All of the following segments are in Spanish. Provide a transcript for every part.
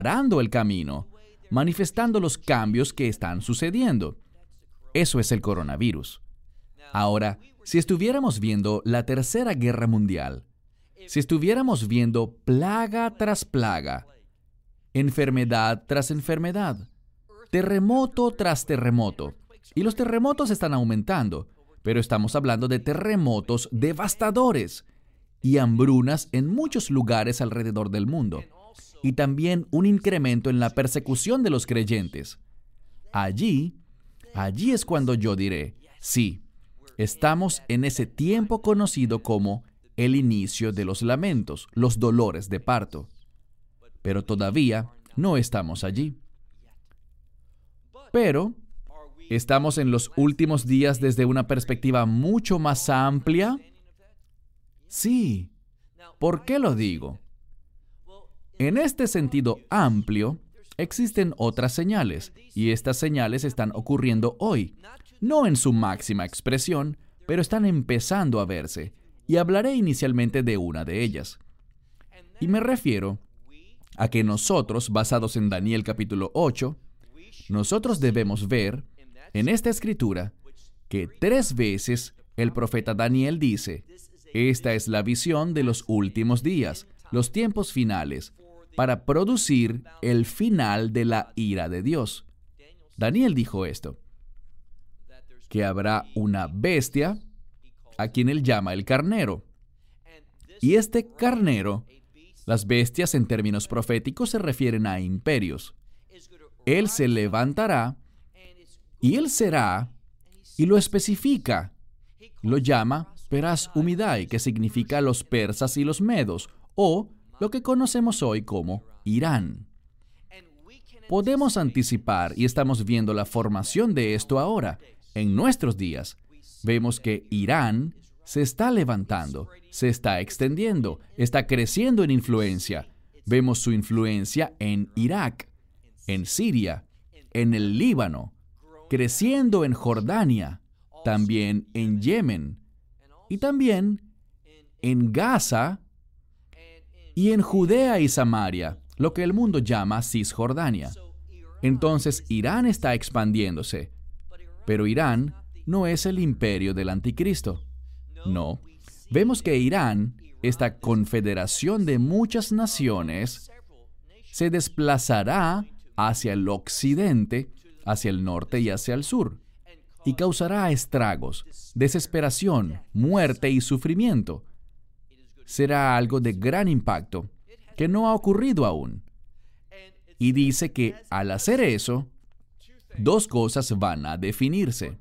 preparando el camino, manifestando los cambios que están sucediendo. Eso es el coronavirus. Ahora, si estuviéramos viendo la Tercera Guerra Mundial, si estuviéramos viendo plaga tras plaga, enfermedad tras enfermedad, terremoto tras terremoto, y los terremotos están aumentando, pero estamos hablando de terremotos devastadores y hambrunas en muchos lugares alrededor del mundo, y también un incremento en la persecución de los creyentes. Allí es cuando yo diré, sí, estamos en ese tiempo conocido como el inicio de los lamentos, los dolores de parto. Pero todavía no estamos allí. Pero, ¿estamos en los últimos días desde una perspectiva mucho más amplia? Sí. ¿Por qué lo digo? En este sentido amplio, existen otras señales, y estas señales están ocurriendo hoy, no en su máxima expresión, pero están empezando a verse, y hablaré inicialmente de una de ellas. Y me refiero a que nosotros, basados en Daniel capítulo 8, nosotros debemos ver en esta escritura que 3 veces el profeta Daniel dice, esta es la visión de los últimos días, los tiempos finales, para producir el final de la ira de Dios. Daniel dijo esto, que habrá una bestia a quien él llama el carnero. Y este carnero, las bestias en términos proféticos se refieren a imperios. Él se levantará y él será, y lo especifica, lo llama Peras Humidai, que significa los persas y los medos, o lo que conocemos hoy como Irán. Podemos anticipar, y estamos viendo la formación de esto ahora, en nuestros días. Vemos que Irán se está levantando, se está extendiendo, está creciendo en influencia. Vemos su influencia en Irak, en Siria, en el Líbano, creciendo en Jordania, también en Yemen, y también en Gaza y en Judea y Samaria, lo que el mundo llama Cisjordania. Entonces Irán está expandiéndose, pero Irán no es el imperio del anticristo. No. Vemos que Irán, esta confederación de muchas naciones, se desplazará hacia el occidente, hacia el norte y hacia el sur, y causará estragos, desesperación, muerte y sufrimiento. Será algo de gran impacto que no ha ocurrido aún. Y dice que al hacer eso, 2 cosas van a definirse.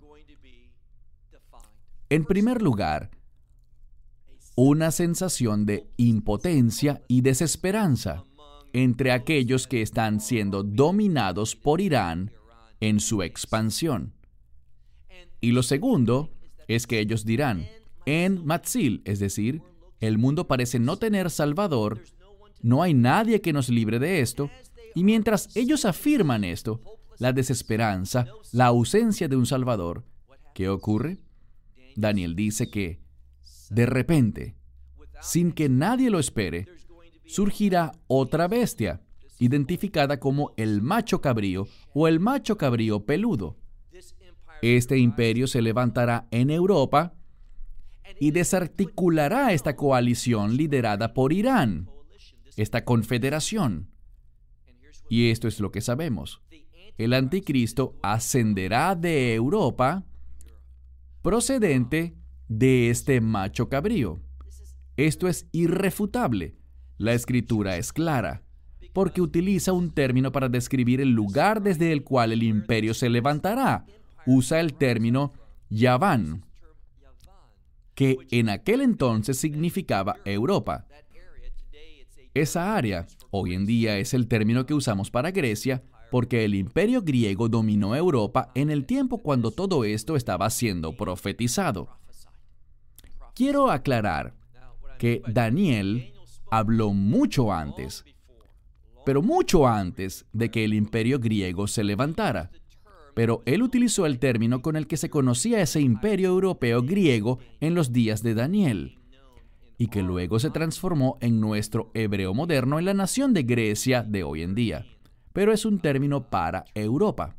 En primer lugar, una sensación de impotencia y desesperanza entre aquellos que están siendo dominados por Irán en su expansión. Y lo segundo es que ellos dirán, en Matzil, es decir, el mundo parece no tener salvador, no hay nadie que nos libre de esto, y mientras ellos afirman esto, la desesperanza, la ausencia de un salvador, ¿qué ocurre? Daniel dice que, de repente, sin que nadie lo espere, surgirá otra bestia, identificada como el macho cabrío o el macho cabrío peludo. Este imperio se levantará en Europa y desarticulará esta coalición liderada por Irán, esta confederación. Y esto es lo que sabemos. El anticristo ascenderá de Europa procedente de este macho cabrío. Esto es irrefutable. La escritura es clara, porque utiliza un término para describir el lugar desde el cual el imperio se levantará. Usa el término Yaván, que en aquel entonces significaba Europa. Esa área, hoy en día es el término que usamos para Grecia, porque el imperio griego dominó Europa en el tiempo cuando todo esto estaba siendo profetizado. Quiero aclarar que Daniel habló mucho antes, pero mucho antes de que el imperio griego se levantara. Pero él utilizó el término con el que se conocía ese imperio europeo griego en los días de Daniel. y que luego se transformó en nuestro hebreo moderno en la nación de Grecia de hoy en día. Pero es un término para Europa.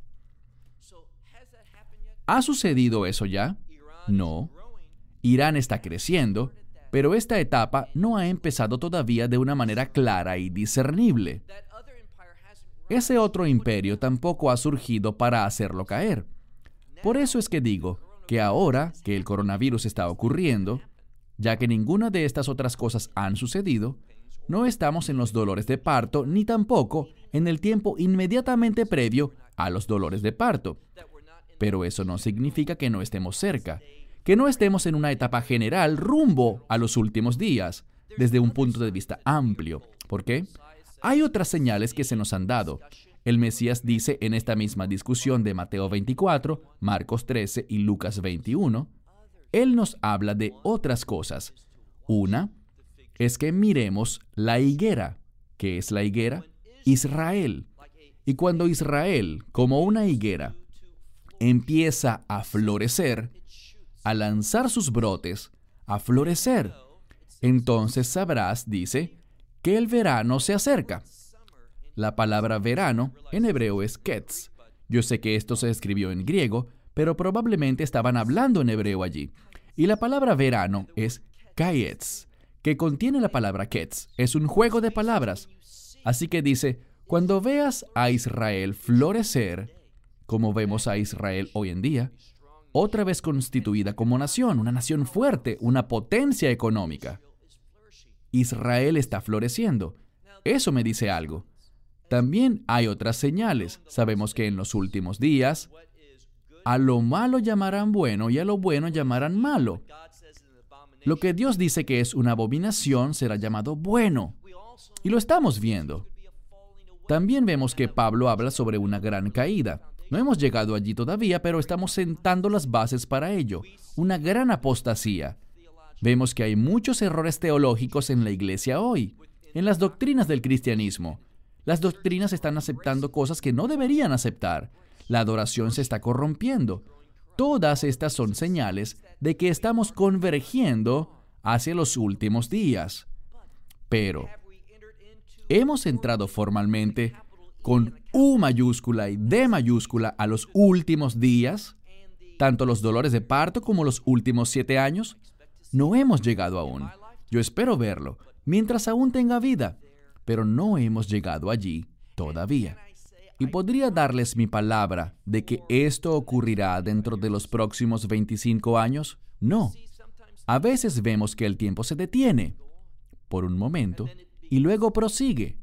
¿Ha sucedido eso ya? No. Irán está creciendo, pero esta etapa no ha empezado todavía de una manera clara y discernible. Ese otro imperio tampoco ha surgido para hacerlo caer. Por eso es que digo que ahora que el coronavirus está ocurriendo, ya que ninguna de estas otras cosas han sucedido, no estamos en los dolores de parto ni tampoco en el tiempo inmediatamente previo a los dolores de parto. Pero eso no significa que no estemos cerca, que no estemos en una etapa general rumbo a los últimos días, desde un punto de vista amplio. ¿Por qué? Hay otras señales que se nos han dado. El Mesías dice en esta misma discusión de Mateo 24, Marcos 13 y Lucas 21, Él nos habla de otras cosas. Una es que miremos la higuera. ¿Qué es la higuera? Israel. Y cuando Israel, como una higuera, empieza a florecer, a lanzar sus brotes, a florecer, entonces sabrás, dice, que el verano se acerca. La palabra verano en hebreo es ketz. Yo sé que esto se escribió en griego, pero probablemente estaban hablando en hebreo allí. Y la palabra verano es kayetz, que contiene la palabra ketz. Es un juego de palabras. Así que dice, cuando veas a Israel florecer, como vemos a Israel hoy en día, otra vez constituida como nación, una nación fuerte, una potencia económica. Israel está floreciendo. Eso me dice algo. También hay otras señales. Sabemos que en los últimos días, a lo malo llamarán bueno y a lo bueno llamarán malo. Lo que Dios dice que es una abominación será llamado bueno. Y lo estamos viendo. También vemos que Pablo habla sobre una gran caída. No hemos llegado allí todavía, pero estamos sentando las bases para ello. Una gran apostasía. Vemos que hay muchos errores teológicos en la iglesia hoy, en las doctrinas del cristianismo. Las doctrinas están aceptando cosas que no deberían aceptar. La adoración se está corrompiendo. Todas estas son señales de que estamos convergiendo hacia los últimos días. Pero, ¿hemos entrado formalmente con U mayúscula y D mayúscula a los últimos días? Tanto los dolores de parto como los últimos 7 años. No hemos llegado aún. Yo espero verlo, mientras aún tenga vida, pero no hemos llegado allí todavía. Y podría darles mi palabra de que esto ocurrirá dentro de los próximos 25 años. No. A veces vemos que el tiempo se detiene por un momento y luego prosigue.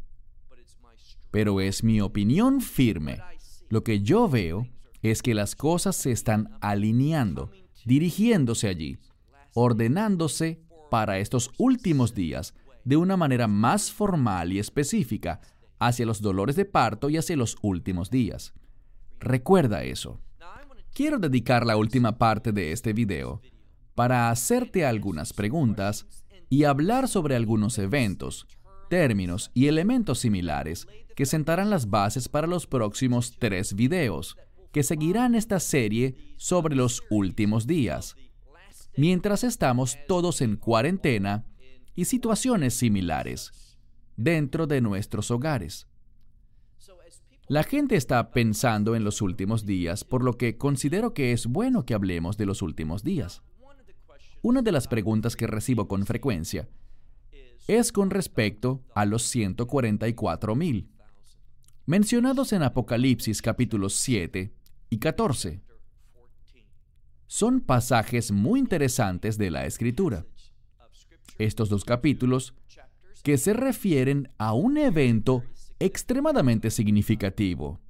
Pero es mi opinión firme. Lo que yo veo es que las cosas se están alineando, dirigiéndose allí, ordenándose para estos últimos días de una manera más formal y específica hacia los dolores de parto y hacia los últimos días. Recuerda eso. Quiero dedicar la última parte de este video para hacerte algunas preguntas y hablar sobre algunos eventos, términos y elementos similares que sentarán las bases para los próximos 3 videos que seguirán esta serie sobre los últimos días, mientras estamos todos en cuarentena y situaciones similares dentro de nuestros hogares. La gente está pensando en los últimos días, por lo que considero que es bueno que hablemos de los últimos días. Una de las preguntas que recibo con frecuencia es con respecto a los 144,000, mencionados en Apocalipsis capítulos 7 y 14. Son pasajes muy interesantes de la Escritura. Estos 2 capítulos que se refieren a un evento extremadamente significativo.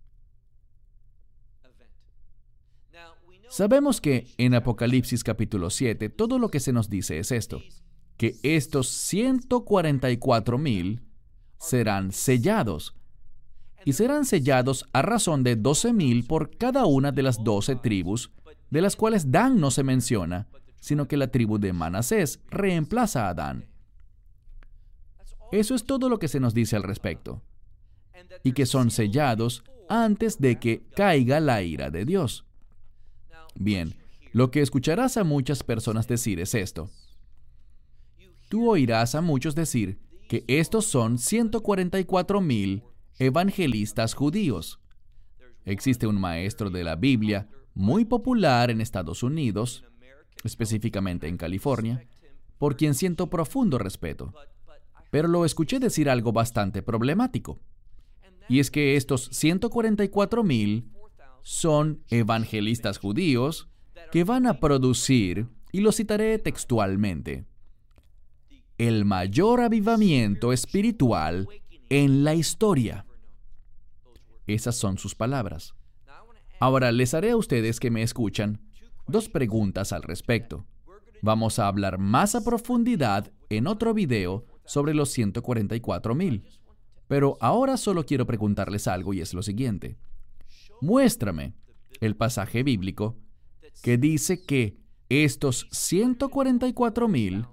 Sabemos que en Apocalipsis capítulo 7 todo lo que se nos dice es esto, que estos 144,000 serán sellados, y serán sellados a razón de 12,000 por cada una de las 12 tribus, de las cuales Dan no se menciona, sino que la tribu de Manasés reemplaza a Dan. Eso es todo lo que se nos dice al respecto, y que son sellados antes de que caiga la ira de Dios. Bien, lo que escucharás a muchas personas decir es esto: tú oirás a muchos decir que estos son 144,000 evangelistas judíos. Existe un maestro de la Biblia muy popular en Estados Unidos, específicamente en California, por quien siento profundo respeto. Pero lo escuché decir algo bastante problemático. Y es que estos 144,000 son evangelistas judíos que van a producir, y lo citaré textualmente, el mayor avivamiento espiritual en la historia. Esas son sus palabras. Ahora les haré a ustedes que me escuchan 2 preguntas al respecto. Vamos a hablar más a profundidad en otro video sobre los 144,000. Pero ahora solo quiero preguntarles algo y es lo siguiente. Muéstrame el pasaje bíblico que dice que estos 144,000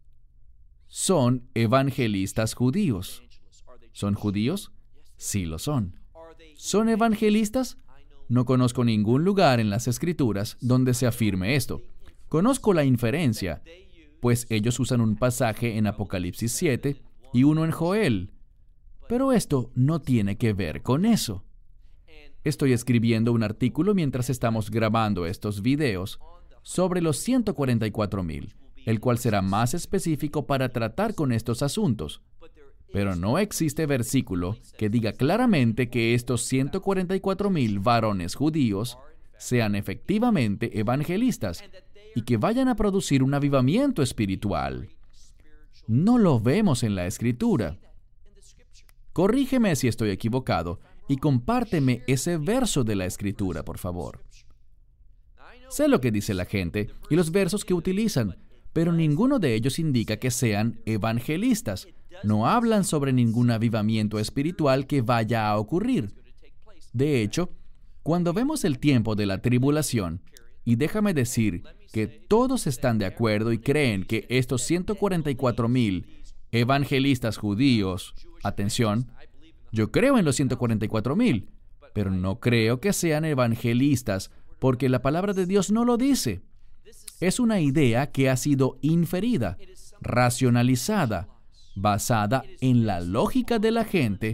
son evangelistas judíos. ¿Son judíos? Sí lo son. ¿Son evangelistas? No conozco ningún lugar en las Escrituras donde se afirme esto. Conozco la inferencia, pues ellos usan un pasaje en Apocalipsis 7 y uno en Joel. Pero esto no tiene que ver con eso. Estoy escribiendo un artículo mientras estamos grabando estos videos sobre los 144,000, el cual será más específico para tratar con estos asuntos. Pero no existe versículo que diga claramente que estos 144,000 varones judíos sean efectivamente evangelistas y que vayan a producir un avivamiento espiritual. No lo vemos en la Escritura. Corrígeme si estoy equivocado y compárteme ese verso de la Escritura, por favor. Sé lo que dice la gente y los versos que utilizan, pero ninguno de ellos indica que sean evangelistas. No hablan sobre ningún avivamiento espiritual que vaya a ocurrir. De hecho, cuando vemos el tiempo de la tribulación, y déjame decir que todos están de acuerdo y creen que estos 144,000 evangelistas judíos, atención, yo creo en los 144,000, pero no creo que sean evangelistas porque la palabra de Dios no lo dice. Es una idea que ha sido inferida, racionalizada, basada en la lógica de la gente,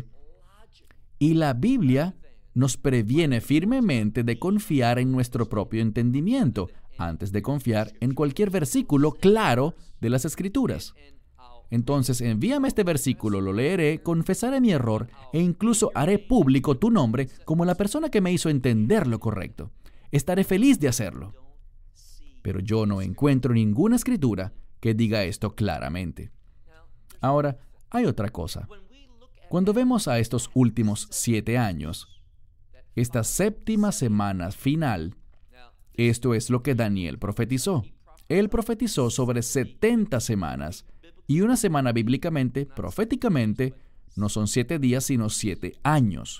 y la Biblia nos previene firmemente de confiar en nuestro propio entendimiento antes de confiar en cualquier versículo claro de las Escrituras. Entonces, envíame este versículo, lo leeré, confesaré mi error e incluso haré público tu nombre como la persona que me hizo entender lo correcto. Estaré feliz de hacerlo. Pero yo no encuentro ninguna escritura que diga esto claramente. Ahora, hay otra cosa. Cuando vemos a estos últimos 7 años, esta 7ª semana final, esto es lo que Daniel profetizó. Él profetizó sobre 70 semanas, y una semana bíblicamente, proféticamente, no son 7 días, sino 7 años.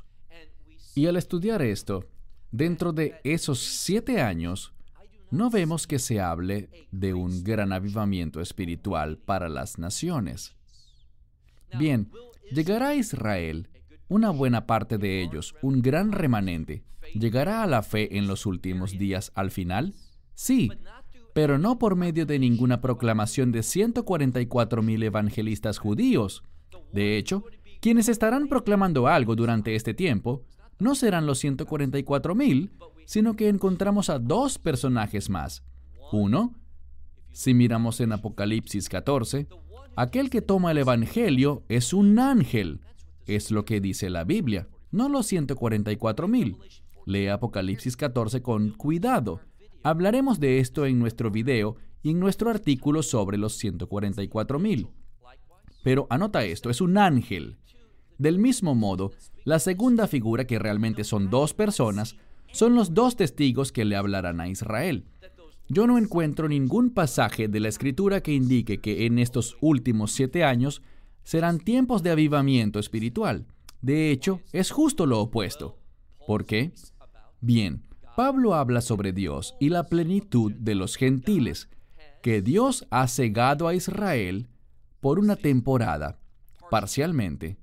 Y al estudiar esto, dentro de esos 7 años, no vemos que se hable de un gran avivamiento espiritual para las naciones. Bien, llegará a Israel, una buena parte de ellos, un gran remanente. ¿Llegará a la fe en los últimos días al final? Sí, pero no por medio de ninguna proclamación de 144,000 evangelistas judíos. De hecho, quienes estarán proclamando algo durante este tiempo no serán los 144,000, sino que encontramos a 2 personajes más. Uno, si miramos en Apocalipsis 14, aquel que toma el evangelio es un ángel. Es lo que dice la Biblia, no los 144,000. Lee Apocalipsis 14 con cuidado. Hablaremos de esto en nuestro video y en nuestro artículo sobre los 144,000. Pero anota esto, es un ángel. Del mismo modo, la segunda figura, que realmente son 2 personas, son los 2 testigos que le hablarán a Israel. Yo no encuentro ningún pasaje de la Escritura que indique que en estos últimos 7 años serán tiempos de avivamiento espiritual. De hecho, es justo lo opuesto. ¿Por qué? Bien, Pablo habla sobre Dios y la plenitud de los gentiles, que Dios ha cegado a Israel por una temporada, parcialmente,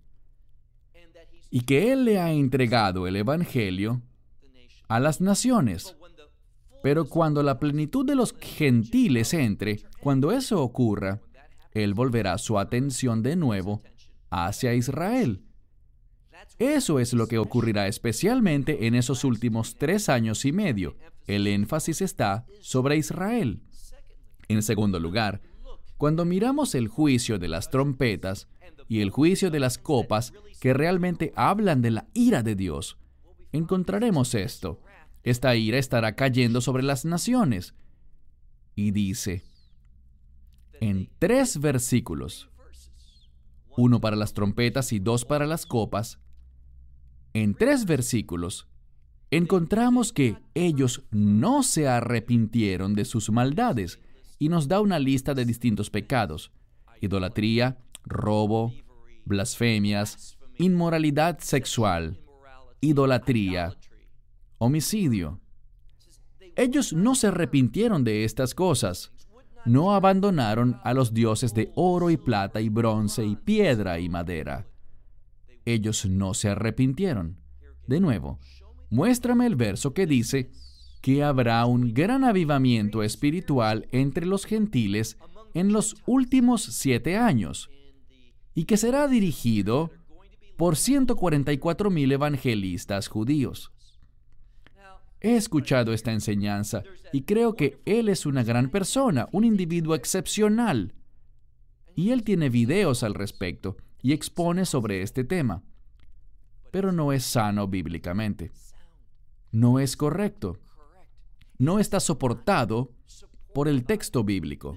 y que Él le ha entregado el Evangelio a las naciones. Pero cuando la plenitud de los gentiles entre, cuando eso ocurra, Él volverá su atención de nuevo hacia Israel. Eso es lo que ocurrirá especialmente en esos últimos 3 años y medio. El énfasis está sobre Israel. En segundo lugar, cuando miramos el juicio de las trompetas y el juicio de las copas que realmente hablan de la ira de Dios, encontraremos esto. Esta ira estará cayendo sobre las naciones. Y dice, en 3 versículos, 1 para las trompetas y 2 para las copas, en 3 versículos, encontramos que ellos no se arrepintieron de sus maldades y nos da una lista de distintos pecados: idolatría, robo, blasfemias, inmoralidad sexual, idolatría, homicidio. Ellos no se arrepintieron de estas cosas. No abandonaron a los dioses de oro y plata y bronce y piedra y madera. Ellos no se arrepintieron. De nuevo, muéstrame el verso que dice que habrá un gran avivamiento espiritual entre los gentiles en los últimos 7 años y que será dirigido por 144,000 evangelistas judíos. He escuchado esta enseñanza y creo que él es una gran persona, un individuo excepcional. Y él tiene videos al respecto y expone sobre este tema. Pero no es sano bíblicamente. No es correcto. No está soportado por el texto bíblico.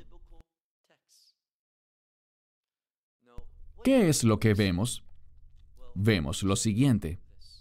¿Qué es lo que vemos? Vemos lo siguiente.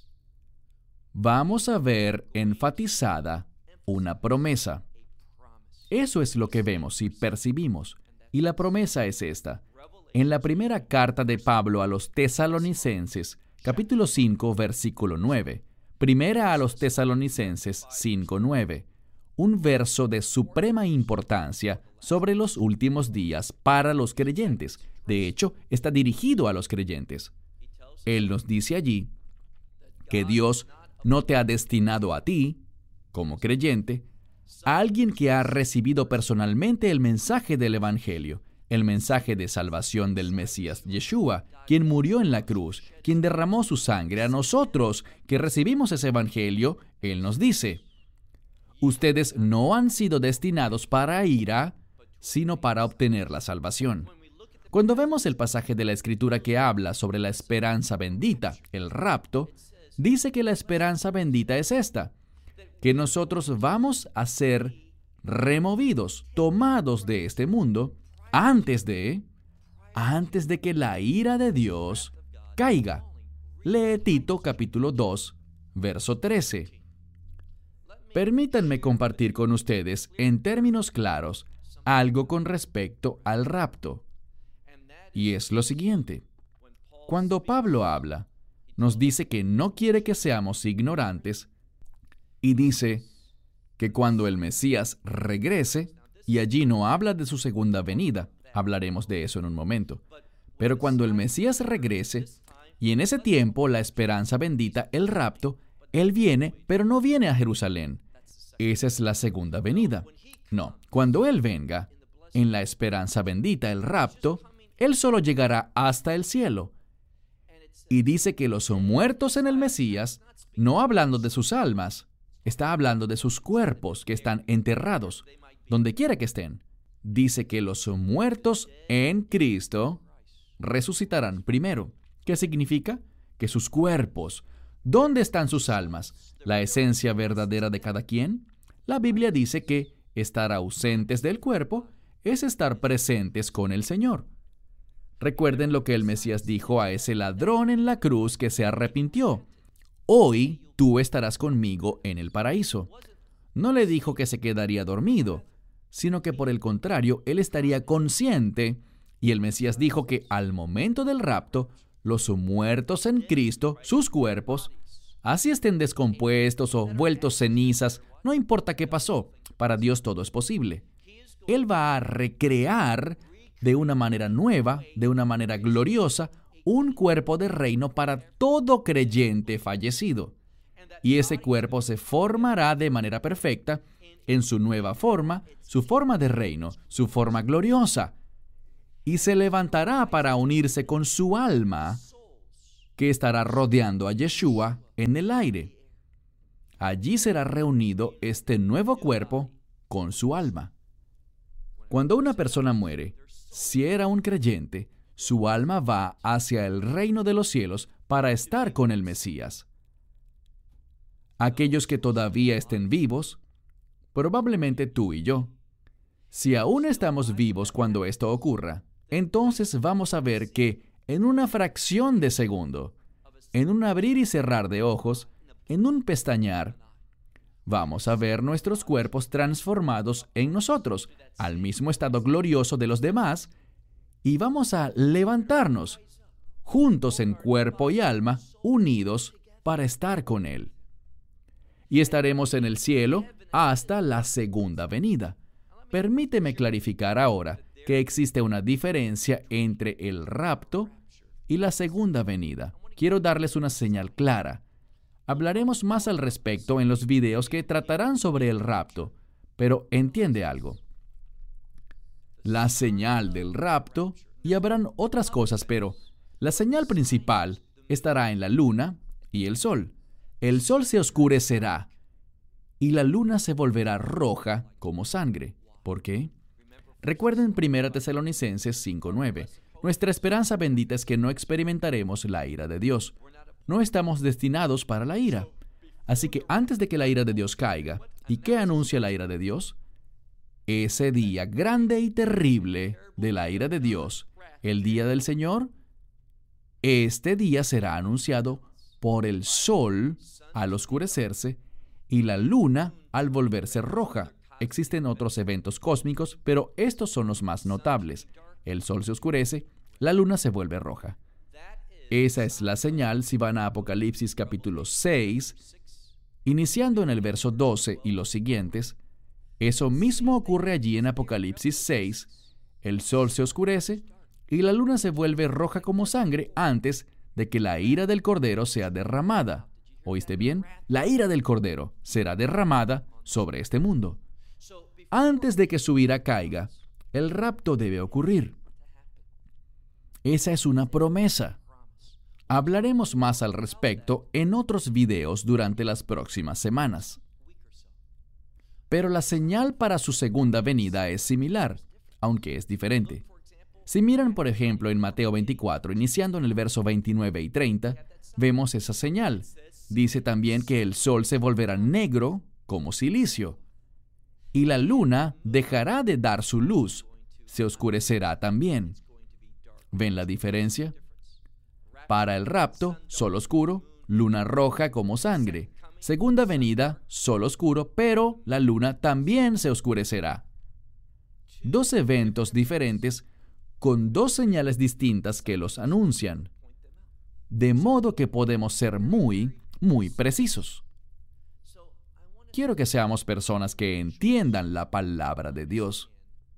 Vamos a ver enfatizada una promesa. Eso es lo que vemos y percibimos. Y la promesa es esta. En la primera carta de Pablo a los Tesalonicenses, capítulo 5, versículo 9. Primera a los Tesalonicenses 5:9. Un verso de suprema importancia sobre los últimos días para los creyentes. De hecho, está dirigido a los creyentes. Él nos dice allí que Dios no te ha destinado a ti, como creyente, a alguien que ha recibido personalmente el mensaje del Evangelio, el mensaje de salvación del Mesías Yeshua, quien murió en la cruz, quien derramó su sangre. A nosotros que recibimos ese Evangelio, Él nos dice, ustedes no han sido destinados para ira, sino para obtener la salvación. Cuando vemos el pasaje de la Escritura que habla sobre la esperanza bendita, el rapto, dice que la esperanza bendita es esta, que nosotros vamos a ser removidos, tomados de este mundo, antes de que la ira de Dios caiga. Lee Tito capítulo 2, verso 13. Permítanme compartir con ustedes, en términos claros, algo con respecto al rapto. Y es lo siguiente. Cuando Pablo habla, nos dice que no quiere que seamos ignorantes y dice que cuando el Mesías regrese, y allí no habla de su segunda venida, hablaremos de eso en un momento, pero cuando el Mesías regrese, y en ese tiempo la esperanza bendita, el rapto, Él viene, pero no viene a Jerusalén. Esa es la segunda venida. No, cuando Él venga, en la esperanza bendita, el rapto, Él solo llegará hasta el cielo. Y dice que los muertos en el Mesías, no hablando de sus almas, está hablando de sus cuerpos que están enterrados, donde quiera que estén. Dice que los muertos en Cristo resucitarán primero. ¿Qué significa? Que sus cuerpos. ¿Dónde están sus almas? ¿La esencia verdadera de cada quien? La Biblia dice que estar ausentes del cuerpo es estar presentes con el Señor. Recuerden lo que el Mesías dijo a ese ladrón en la cruz que se arrepintió. Hoy tú estarás conmigo en el paraíso. No le dijo que se quedaría dormido, sino que por el contrario, él estaría consciente. Y el Mesías dijo que al momento del rapto, los muertos en Cristo, sus cuerpos, así estén descompuestos o vueltos cenizas, no importa qué pasó, para Dios todo es posible. Él va a recrear de una manera nueva, de una manera gloriosa, un cuerpo de reino para todo creyente fallecido. Y ese cuerpo se formará de manera perfecta en su nueva forma, su forma de reino, su forma gloriosa. y se levantará para unirse con su alma, que estará rodeando a Yeshua en el aire. Allí será reunido este nuevo cuerpo con su alma. Cuando una persona muere, si era un creyente, su alma va hacia el reino de los cielos para estar con el Mesías. Aquellos que todavía estén vivos, probablemente tú y yo, si aún estamos vivos cuando esto ocurra, entonces vamos a ver que en una fracción de segundo, en un abrir y cerrar de ojos, en un pestañear, vamos a ver nuestros cuerpos transformados en nosotros, al mismo estado glorioso de los demás, y vamos a levantarnos, juntos en cuerpo y alma, unidos para estar con Él. Y estaremos en el cielo hasta la segunda venida. Permíteme clarificar ahora que existe una diferencia entre el rapto y la segunda venida. Quiero darles una señal clara. Hablaremos más al respecto en los videos que tratarán sobre el rapto, pero entiende algo. La señal del rapto, y habrán otras cosas, pero la señal principal estará en la luna y el sol. El sol se oscurecerá y la luna se volverá roja como sangre. ¿Por qué? Recuerden 1 Tesalonicenses 5:9. Nuestra esperanza bendita es que no experimentaremos la ira de Dios. No estamos destinados para la ira. Así que antes de que la ira de Dios caiga, ¿y qué anuncia la ira de Dios? Ese día grande y terrible de la ira de Dios, el día del Señor, este día será anunciado por el sol al oscurecerse y la luna al volverse roja. Existen otros eventos cósmicos, pero estos son los más notables. El sol se oscurece, la luna se vuelve roja. Esa es la señal si van a Apocalipsis capítulo 6, iniciando en el verso 12 y los siguientes. Eso mismo ocurre allí en Apocalipsis 6. El sol se oscurece y la luna se vuelve roja como sangre antes de que la ira del Cordero sea derramada. ¿Oíste bien? La ira del Cordero será derramada sobre este mundo. Antes de que su ira caiga, el rapto debe ocurrir. Esa es una promesa. Hablaremos más al respecto en otros videos durante las próximas semanas. Pero la señal para su segunda venida es similar, aunque es diferente. Si miran, por ejemplo, en Mateo 24, iniciando en el verso 29 y 30, vemos esa señal. Dice también que el sol se volverá negro como silicio, y la luna dejará de dar su luz, se oscurecerá también. ¿Ven la diferencia? Para el rapto, sol oscuro, luna roja como sangre. Segunda venida, sol oscuro, pero la luna también se oscurecerá. Dos eventos diferentes con dos señales distintas que los anuncian, de modo que podemos ser muy precisos. Quiero que seamos personas que entiendan la palabra de Dios.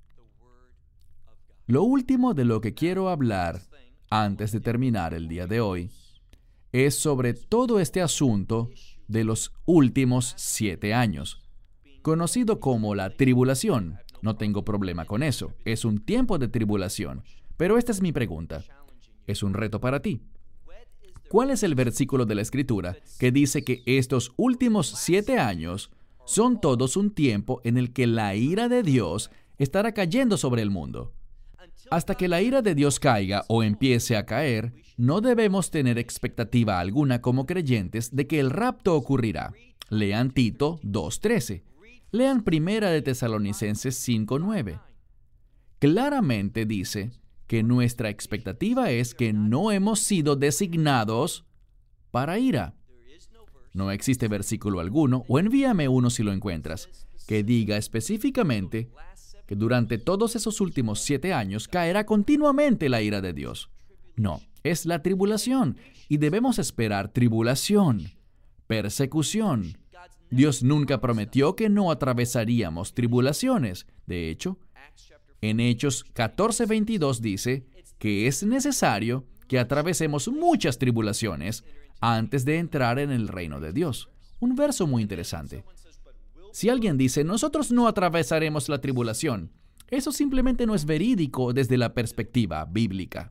Lo último de lo que quiero hablar antes de terminar el día de hoy es sobre todo este asunto de los últimos 7 años, conocido como la tribulación. No tengo problema con eso. Es un tiempo de tribulación. Pero esta es mi pregunta. Es un reto para ti. ¿Cuál es el versículo de la Escritura que dice que estos últimos 7 años son todos un tiempo en el que la ira de Dios estará cayendo sobre el mundo? Hasta que la ira de Dios caiga o empiece a caer, no debemos tener expectativa alguna como creyentes de que el rapto ocurrirá. Lean Tito 2:13. Lean 1 de Tesalonicenses 5:9. Claramente dice que nuestra expectativa es que no hemos sido designados para ira. No existe versículo alguno, o envíame uno si lo encuentras, que diga específicamente que durante todos esos últimos 7 años caerá continuamente la ira de Dios. No, es la tribulación, y debemos esperar tribulación, persecución. Dios nunca prometió que no atravesaríamos tribulaciones. De hecho, en Hechos 14:22 dice que es necesario que atravesemos muchas tribulaciones antes de entrar en el reino de Dios. Un verso muy interesante. Si alguien dice, nosotros no atravesaremos la tribulación, Eso simplemente no es verídico desde la perspectiva bíblica.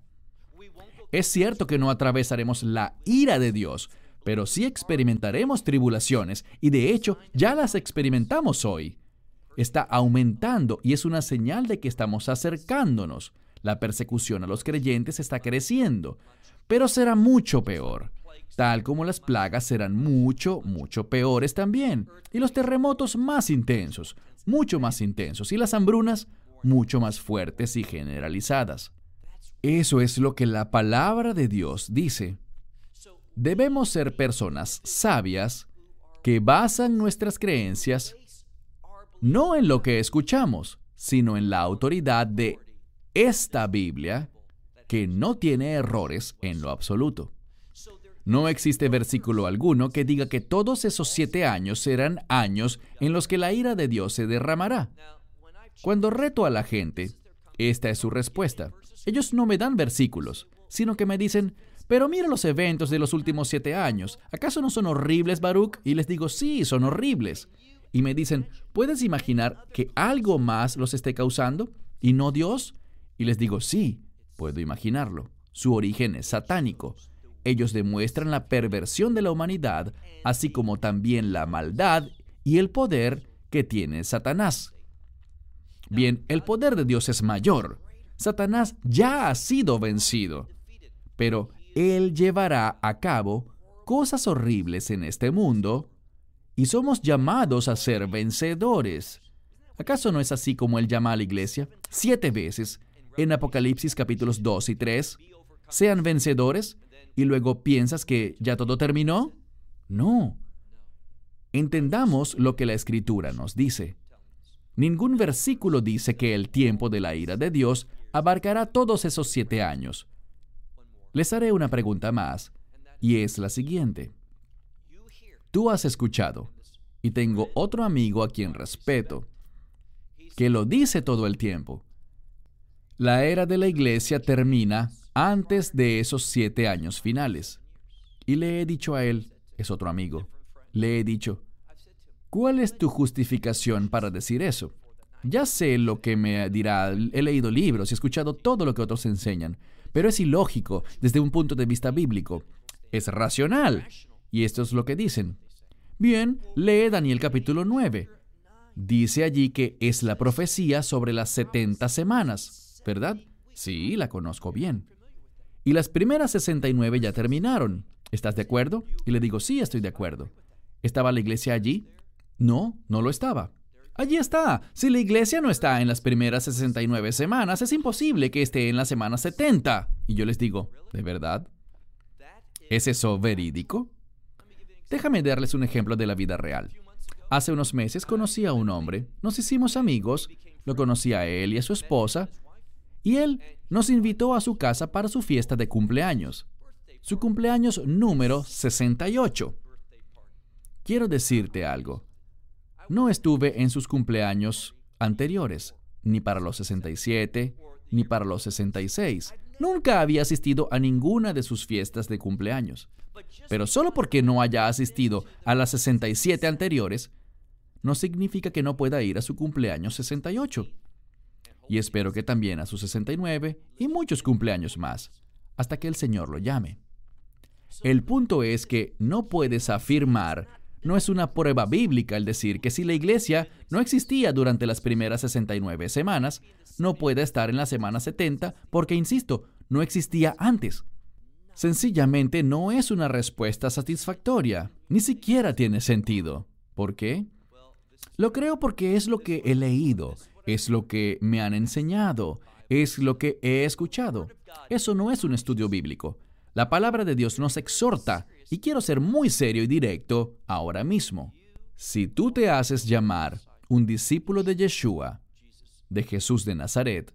Es cierto que no atravesaremos la ira de Dios, pero sí experimentaremos tribulaciones, y de hecho ya las experimentamos hoy. Está aumentando y es una señal de que estamos acercándonos. La persecución a los creyentes está creciendo, pero será mucho peor. Tal como las plagas serán mucho, mucho peores también. Y los terremotos más intensos, mucho más intensos. Y las hambrunas mucho más fuertes y generalizadas. Eso es lo que la palabra de Dios dice. Debemos ser personas sabias que basan nuestras creencias no en lo que escuchamos, sino en la autoridad de esta Biblia, que no tiene errores en lo absoluto. No existe versículo alguno que diga que todos esos 7 años serán años en los que la ira de Dios se derramará. Cuando reto a la gente, esta es su respuesta. Ellos no me dan versículos, sino que me dicen, pero mira los eventos de los últimos 7 años. ¿Acaso no son horribles, Baruch? Y les digo, sí, son horribles. Y me dicen, ¿puedes imaginar que algo más los esté causando y no Dios? Y les digo, sí, puedo imaginarlo. Su origen es satánico. Ellos demuestran la perversión de la humanidad, así como también la maldad y el poder que tiene Satanás. Bien, el poder de Dios es mayor. Satanás ya ha sido vencido, pero Él llevará a cabo cosas horribles en este mundo y somos llamados a ser vencedores. ¿Acaso no es así como Él llama a la iglesia 7 veces en Apocalipsis capítulos 2 y 3? Sean vencedores, y luego piensas que ya todo terminó. No. Entendamos lo que la Escritura nos dice. Ningún versículo dice que el tiempo de la ira de Dios abarcará todos esos 7 años. Les haré una pregunta más, y es la siguiente. Tú has escuchado, y tengo otro amigo a quien respeto, que lo dice todo el tiempo. La era de la iglesia termina antes de esos 7 años finales. Y le he dicho a él, es otro amigo, le he dicho, ¿cuál es tu justificación para decir eso? Ya sé lo que me dirá, he leído libros y he escuchado todo lo que otros enseñan, pero es ilógico desde un punto de vista bíblico. Es racional. Y esto es lo que dicen. Bien, lee Daniel capítulo 9. Dice allí que es la profecía sobre las 70 semanas, ¿verdad? Sí, la conozco bien. Y las primeras 69 ya terminaron. ¿Estás de acuerdo? Y le digo, sí, estoy de acuerdo. ¿Estaba la iglesia allí? No, no lo estaba. Allí está. Si la iglesia no está en las primeras 69 semanas, es imposible que esté en la semana 70. Y yo les digo, ¿de verdad? ¿Es eso verídico? Déjame darles un ejemplo de la vida real. Hace unos meses conocí a un hombre, nos hicimos amigos, lo conocí a él y a su esposa, y él nos invitó a su casa para su fiesta de cumpleaños. Su cumpleaños número 68. Quiero decirte algo. No estuve en sus cumpleaños anteriores, ni para los 67, ni para los 66. Nunca había asistido a ninguna de sus fiestas de cumpleaños. Pero solo porque no haya asistido a las 67 anteriores, no significa que no pueda ir a su cumpleaños 68. Y espero que también a sus 69 y muchos cumpleaños más, hasta que el Señor lo llame. El punto es que no puedes afirmar, no es una prueba bíblica el decir que si la iglesia no existía durante las primeras 69 semanas, no puede estar en la semana 70 porque, insisto, no existía antes. Sencillamente no es una respuesta satisfactoria, ni siquiera tiene sentido. ¿Por qué? Lo creo porque es lo que he leído, es lo que me han enseñado, es lo que he escuchado. Eso no es un estudio bíblico. La palabra de Dios nos exhorta, y quiero ser muy serio y directo ahora mismo. Si tú te haces llamar un discípulo de Yeshua, de Jesús de Nazaret,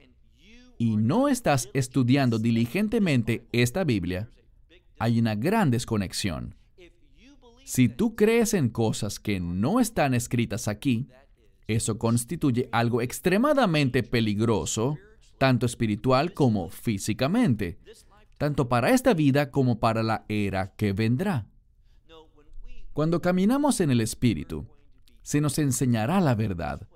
y no estás estudiando diligentemente esta Biblia, hay una gran desconexión. Si tú crees en cosas que no están escritas aquí, eso constituye algo extremadamente peligroso, tanto espiritual como físicamente, tanto para esta vida como para la era que vendrá. Cuando caminamos en el Espíritu, se nos enseñará la verdad.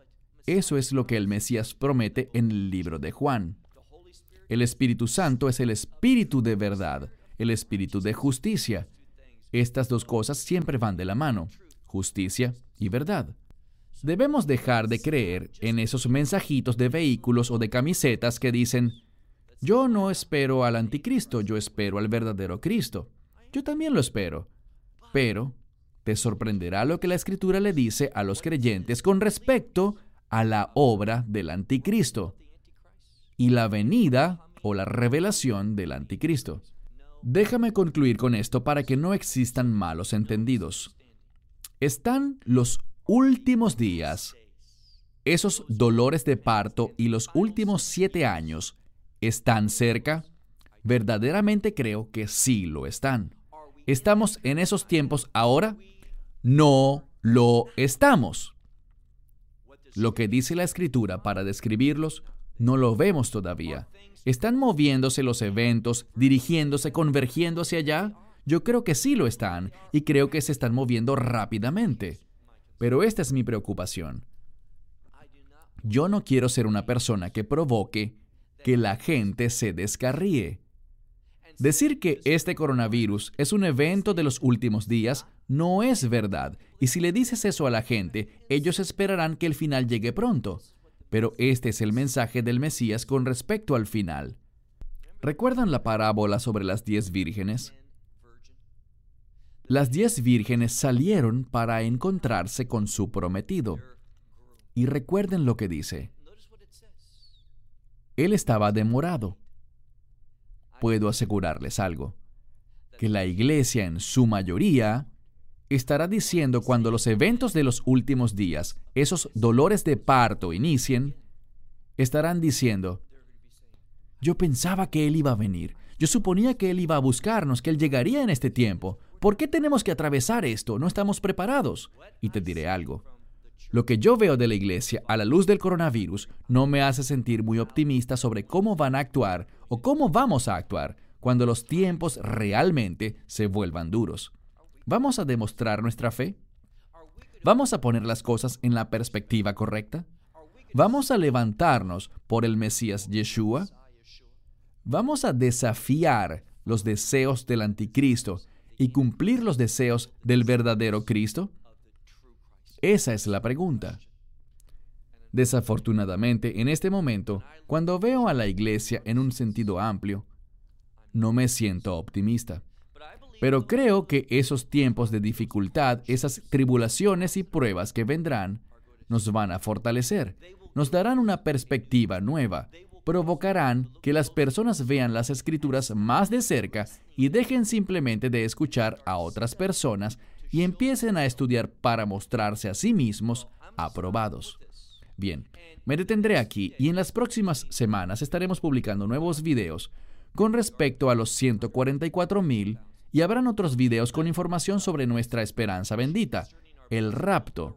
Eso es lo que el Mesías promete en el libro de Juan. El Espíritu Santo es el Espíritu de verdad, el Espíritu de justicia. Estas dos cosas siempre van de la mano, justicia y verdad. Debemos dejar de creer en esos mensajitos de vehículos o de camisetas que dicen: yo no espero al anticristo, yo espero al verdadero Cristo. Yo también lo espero. Pero te sorprenderá lo que la Escritura le dice a los creyentes con respecto a la obra del anticristo y la venida o la revelación del anticristo. Déjame concluir con esto para que no existan malos entendidos. Están los últimos días. Esos dolores de parto y los últimos 7 años están cerca. Verdaderamente creo que sí lo están. ¿Estamos en esos tiempos ahora? No lo estamos. Lo que dice la Escritura para describirlos, no lo vemos todavía. ¿Están moviéndose los eventos, dirigiéndose, convergiendo hacia allá? Yo creo que sí lo están, y creo que se están moviendo rápidamente. Pero esta es mi preocupación. Yo no quiero ser una persona que provoque que la gente se descarríe. Decir que este coronavirus es un evento de los últimos días no es verdad. Y si le dices eso a la gente, ellos esperarán que el final llegue pronto. Pero este es el mensaje del Mesías con respecto al final. ¿Recuerdan la parábola sobre las 10 vírgenes? Las 10 vírgenes salieron para encontrarse con su prometido. Y recuerden lo que dice. Él estaba demorado. Puedo asegurarles algo, que la iglesia en su mayoría estará diciendo cuando los eventos de los últimos días, esos dolores de parto inicien, estarán diciendo: yo pensaba que Él iba a venir, yo suponía que Él iba a buscarnos, que Él llegaría en este tiempo. ¿Por qué tenemos que atravesar esto? No estamos preparados. Y te diré algo. Lo que yo veo de la iglesia a la luz del coronavirus no me hace sentir muy optimista sobre cómo van a actuar o cómo vamos a actuar cuando los tiempos realmente se vuelvan duros. ¿Vamos a demostrar nuestra fe? ¿Vamos a poner las cosas en la perspectiva correcta? ¿Vamos a levantarnos por el Mesías Yeshua? ¿Vamos a desafiar los deseos del anticristo y cumplir los deseos del verdadero Cristo? Esa es la pregunta. Desafortunadamente, en este momento, cuando veo a la iglesia en un sentido amplio, no me siento optimista. Pero creo que esos tiempos de dificultad, esas tribulaciones y pruebas que vendrán, nos van a fortalecer, nos darán una perspectiva nueva, provocarán que las personas vean las Escrituras más de cerca y dejen simplemente de escuchar a otras personas y empiecen a estudiar para mostrarse a sí mismos aprobados. Bien, me detendré aquí y en las próximas semanas estaremos publicando nuevos videos con respecto a los 144,000 y habrán otros videos con información sobre nuestra esperanza bendita, el rapto.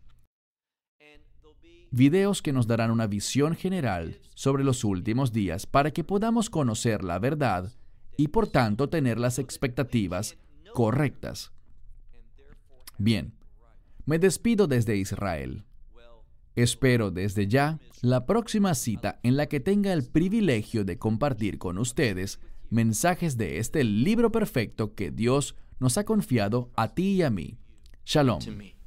Videos que nos darán una visión general sobre los últimos días para que podamos conocer la verdad y por tanto tener las expectativas correctas. Bien, me despido desde Israel. Espero desde ya la próxima cita en la que tenga el privilegio de compartir con ustedes mensajes de este libro perfecto que Dios nos ha confiado a ti y a mí. Shalom.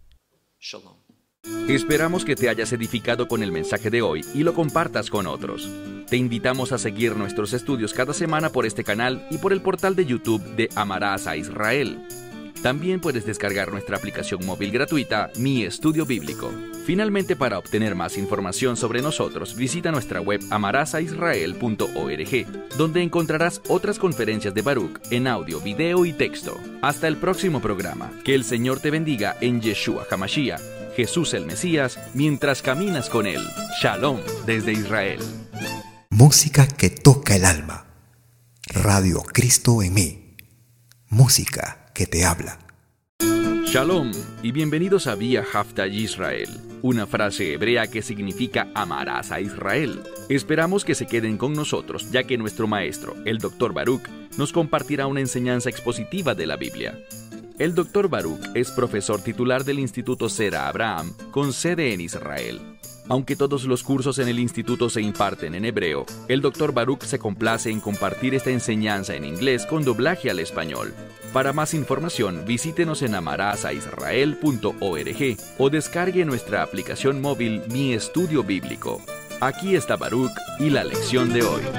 Esperamos que te hayas edificado con el mensaje de hoy y lo compartas con otros. Te invitamos a seguir nuestros estudios cada semana por este canal y por el portal de YouTube de Amarás a Israel. También puedes descargar nuestra aplicación móvil gratuita, Mi Estudio Bíblico. Finalmente, para obtener más información sobre nosotros, visita nuestra web amarasaisrael.org, donde encontrarás otras conferencias de Baruch en audio, video y texto. Hasta el próximo programa. Que el Señor te bendiga en Yeshua HaMashiach, Jesús el Mesías, mientras caminas con Él. Shalom desde Israel. Música que toca el alma. Radio Cristo en mí. Música que te habla. Shalom y bienvenidos a Vía Hafta Yisrael, una frase hebrea que significa amarás a Israel. Esperamos que se queden con nosotros, ya que nuestro maestro, el Dr. Baruch, nos compartirá una enseñanza expositiva de la Biblia. El Dr. Baruch es profesor titular del Instituto Zera Abraham, con sede en Israel. Aunque todos los cursos en el instituto se imparten en hebreo, el Dr. Baruch se complace en compartir esta enseñanza en inglés con doblaje al español. Para más información, visítenos en amarasaisrael.org o descargue nuestra aplicación móvil Mi Estudio Bíblico. Aquí está Baruch y la lección de hoy.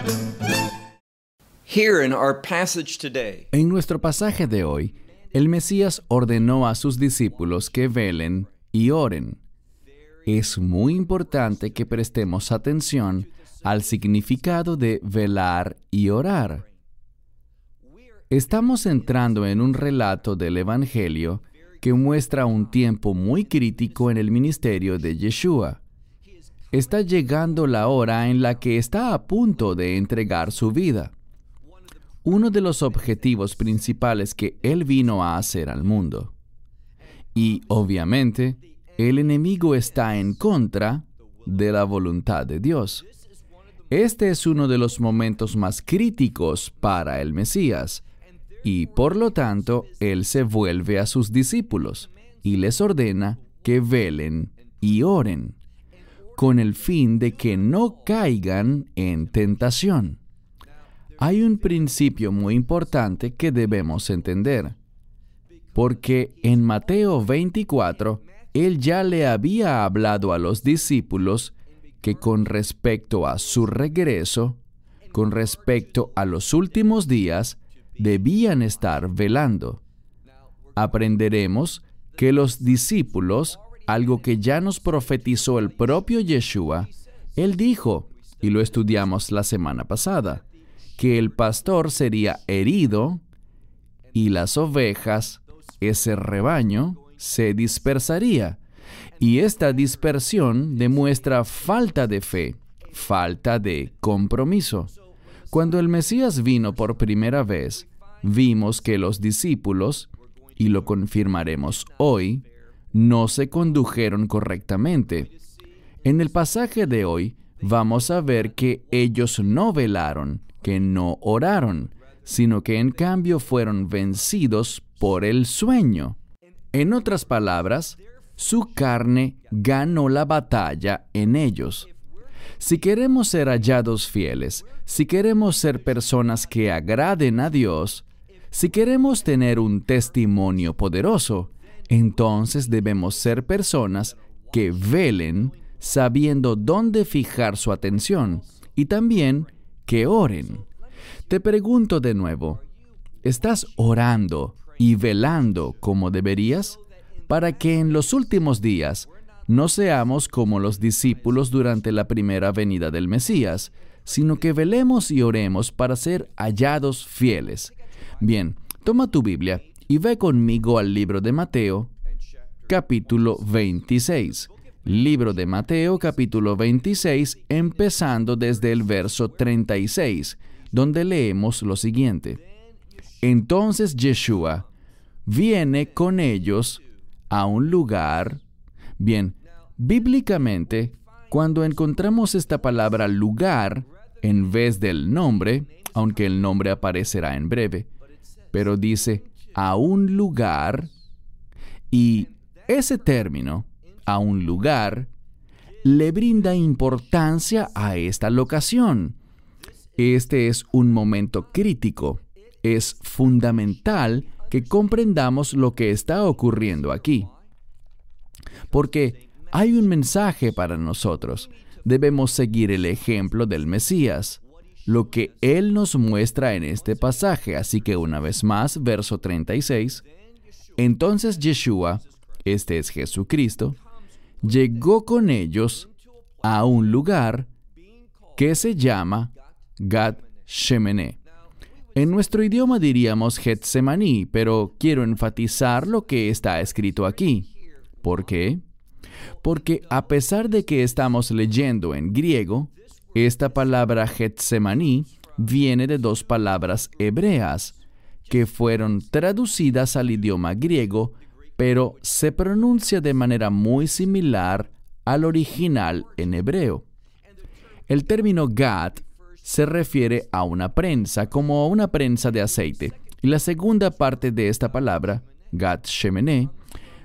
En nuestro pasaje de hoy, el Mesías ordenó a sus discípulos que velen y oren. Es muy importante que prestemos atención al significado de velar y orar. Estamos entrando en un relato del Evangelio que muestra un tiempo muy crítico en el ministerio de Yeshua. Está llegando la hora en la que está a punto de entregar su vida. Uno de los objetivos principales que Él vino a hacer al mundo. Y, obviamente, el enemigo está en contra de la voluntad de Dios. Este es uno de los momentos más críticos para el Mesías, y por lo tanto, Él se vuelve a sus discípulos y les ordena que velen y oren, con el fin de que no caigan en tentación. Hay un principio muy importante que debemos entender, porque en Mateo 24, Él ya le había hablado a los discípulos que con respecto a su regreso, con respecto a los últimos días, debían estar velando. Aprenderemos que los discípulos, algo que ya nos profetizó el propio Yeshua, Él dijo, y lo estudiamos la semana pasada, que el pastor sería herido y las ovejas, ese rebaño, se dispersaría. Y esta dispersión demuestra falta de fe, falta de compromiso. Cuando el Mesías vino por primera vez, vimos que los discípulos, y lo confirmaremos hoy, no se condujeron correctamente. En el pasaje de hoy, vamos a ver que ellos no velaron, que no oraron, sino que en cambio fueron vencidos por el sueño. En otras palabras, su carne ganó la batalla en ellos. Si queremos ser hallados fieles, si queremos ser personas que agraden a Dios, si queremos tener un testimonio poderoso, entonces debemos ser personas que velen sabiendo dónde fijar su atención y también que oren. Te pregunto de nuevo, ¿estás orando y velando como deberías? Para que en los últimos días no seamos como los discípulos durante la primera venida del Mesías, sino que velemos y oremos para ser hallados fieles. Bien, toma tu Biblia y ve conmigo al libro de Mateo, capítulo 26. Libro de Mateo, capítulo 26, empezando desde el verso 36, donde leemos lo siguiente. Entonces Yeshua viene con ellos a un lugar. Bien, bíblicamente, cuando encontramos esta palabra lugar en vez del nombre, aunque el nombre aparecerá en breve, pero dice a un lugar, y ese término, a un lugar, le brinda importancia a esta locación. Este es un momento crítico. Es fundamental que comprendamos lo que está ocurriendo aquí. Porque hay un mensaje para nosotros. Debemos seguir el ejemplo del Mesías, lo que Él nos muestra en este pasaje. Así que una vez más, verso 36. Entonces Yeshua, este es Jesucristo, llegó con ellos a un lugar que se llama Gad Shemene. En nuestro idioma diríamos Getsemaní, pero quiero enfatizar lo que está escrito aquí. ¿Por qué? Porque a pesar de que estamos leyendo en griego, esta palabra Getsemaní viene de dos palabras hebreas que fueron traducidas al idioma griego, pero se pronuncia de manera muy similar al original en hebreo. El término Gad se refiere a una prensa, como una prensa de aceite. Y la segunda parte de esta palabra, Gad Shemene,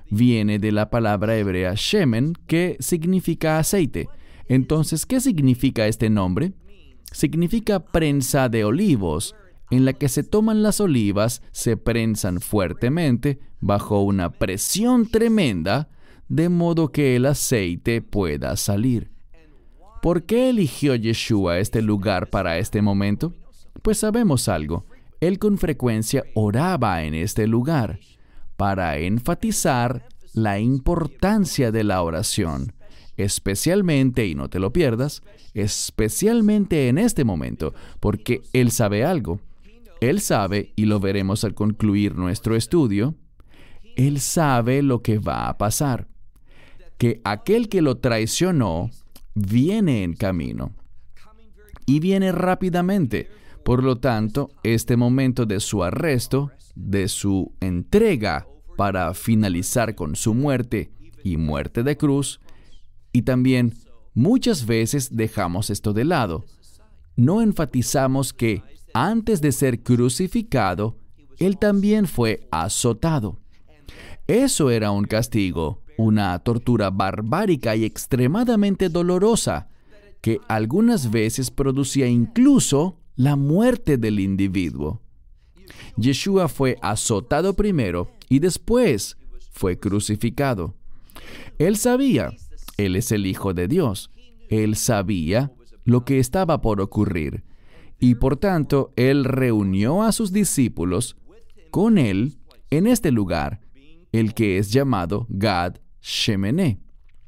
viene de la palabra hebrea shemen, que significa aceite. Entonces, ¿qué significa este nombre? Significa prensa de olivos, en la que se toman las olivas, se prensan fuertemente bajo una presión tremenda, de modo que el aceite pueda salir. ¿Por qué eligió Yeshua este lugar para este momento? Pues sabemos algo. Él con frecuencia oraba en este lugar para enfatizar la importancia de la oración, especialmente, y no te lo pierdas, especialmente en este momento, porque Él sabe algo. Él sabe, y lo veremos al concluir nuestro estudio, Él sabe lo que va a pasar, que aquel que lo traicionó viene en camino, y viene rápidamente. Por lo tanto, este momento de su arresto, de su entrega para finalizar con su muerte y muerte de cruz, y también muchas veces dejamos esto de lado. No enfatizamos que antes de ser crucificado, Él también fue azotado. Eso era un castigo, una tortura barbárica y extremadamente dolorosa, que algunas veces producía incluso la muerte del individuo. Yeshua fue azotado primero y después fue crucificado. Él sabía, Él es el Hijo de Dios. Él sabía lo que estaba por ocurrir. Y por tanto, Él reunió a sus discípulos con Él en este lugar, el que es llamado Gad Shemeneh.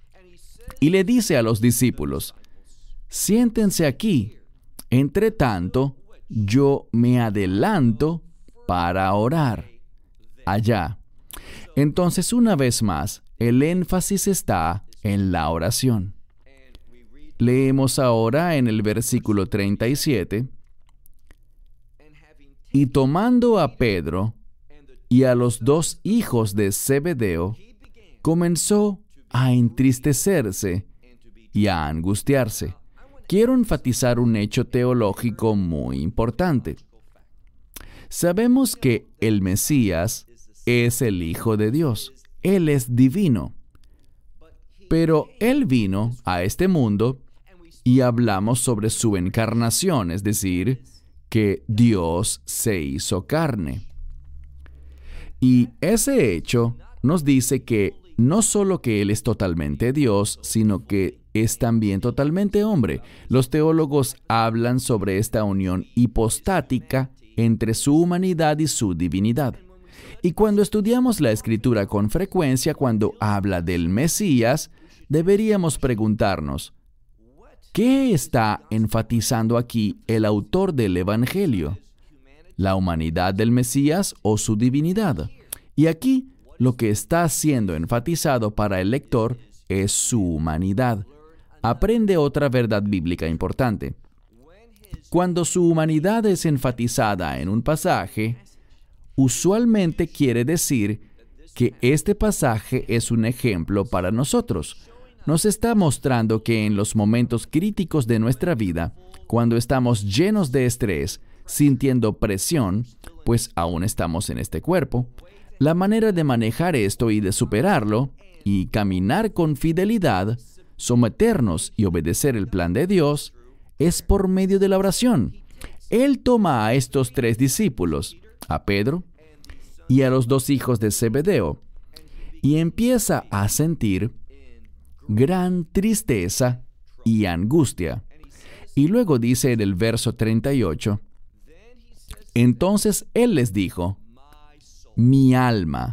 Y le dice a los discípulos, siéntense aquí. Entre tanto, yo me adelanto para orar allá. Entonces, una vez más, el énfasis está en la oración. Leemos ahora en el versículo 37, y tomando a Pedro y a los dos hijos de Zebedeo, comenzó a entristecerse y a angustiarse. Quiero enfatizar un hecho teológico muy importante. Sabemos que el Mesías es el Hijo de Dios. Él es divino. Pero Él vino a este mundo y hablamos sobre su encarnación, es decir, que Dios se hizo carne. Y ese hecho nos dice que no solo que Él es totalmente Dios, sino que es también totalmente hombre. Los teólogos hablan sobre esta unión hipostática entre su humanidad y su divinidad. Y cuando estudiamos la Escritura con frecuencia, cuando habla del Mesías, deberíamos preguntarnos, ¿qué está enfatizando aquí el autor del Evangelio? ¿La humanidad del Mesías o su divinidad? Y aquí, lo que está siendo enfatizado para el lector es su humanidad. Aprende otra verdad bíblica importante. Cuando su humanidad es enfatizada en un pasaje, usualmente quiere decir que este pasaje es un ejemplo para nosotros. Nos está mostrando que en los momentos críticos de nuestra vida, cuando estamos llenos de estrés, sintiendo presión, pues aún estamos en este cuerpo, la manera de manejar esto y de superarlo, y caminar con fidelidad, someternos y obedecer el plan de Dios, es por medio de la oración. Él toma a estos tres discípulos, a Pedro y a los dos hijos de Zebedeo, y empieza a sentir gran tristeza y angustia. Y luego dice en el verso 38, entonces Él les dijo, mi alma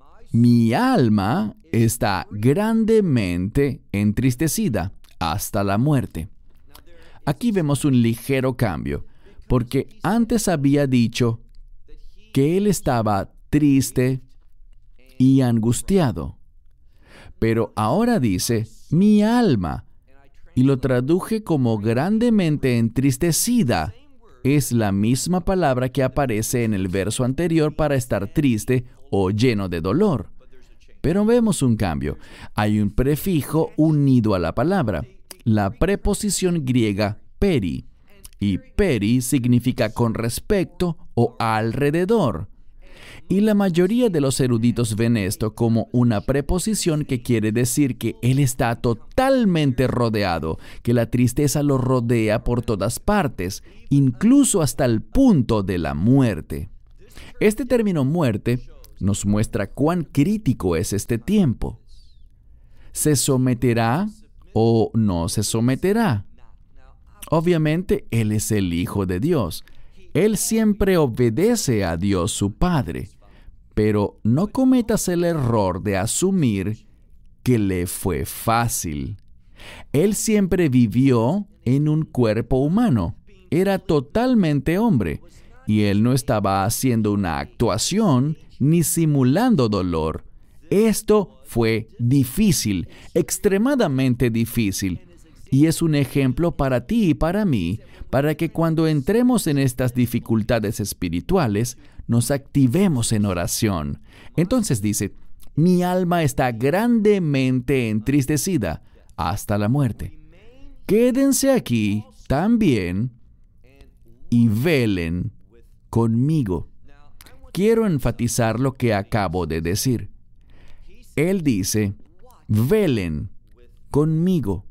está grandemente entristecida hasta la muerte. Aquí vemos un ligero cambio, porque antes había dicho que Él estaba triste y angustiado. Pero ahora dice, mi alma, y lo traduje como grandemente entristecida. Es la misma palabra que aparece en el verso anterior para estar triste o lleno de dolor. Pero vemos un cambio. Hay un prefijo unido a la palabra, la preposición griega peri. Y peri significa con respecto o alrededor. Y la mayoría de los eruditos ven esto como una preposición que quiere decir que él está totalmente rodeado, que la tristeza lo rodea por todas partes, incluso hasta el punto de la muerte. Este término muerte nos muestra cuán crítico es este tiempo. ¿Se someterá o no se someterá? Obviamente, Él es el Hijo de Dios. Él siempre obedece a Dios su Padre. Pero no cometas el error de asumir que le fue fácil. Él siempre vivió en un cuerpo humano. Era totalmente hombre. Y Él no estaba haciendo una actuación ni simulando dolor. Esto fue difícil, extremadamente difícil. Y es un ejemplo para ti y para mí, para que cuando entremos en estas dificultades espirituales, nos activemos en oración. Entonces dice, mi alma está grandemente entristecida hasta la muerte. Quédense aquí también y velen conmigo. Quiero enfatizar lo que acabo de decir. Él dice, velen conmigo.